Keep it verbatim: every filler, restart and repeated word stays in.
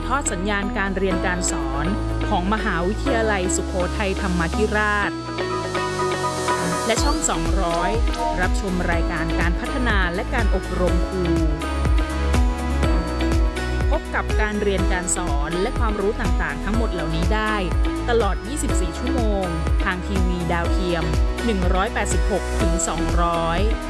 ทอดสัญญาณการเรียนการสอนของมหาวิทยาลัยสุโขทัยธรรมาธิราชและช่องสองร้อยรับชมรายการการพัฒนาและการอบรมครูพบกับการเรียนการสอนและความรู้ต่างๆทั้งหมดเหล่านี้ได้ตลอดยี่สิบสี่ชั่วโมงทางทีวีดาวเทียมหนึ่งร้อยแปดสิบหกถึงสองร้อย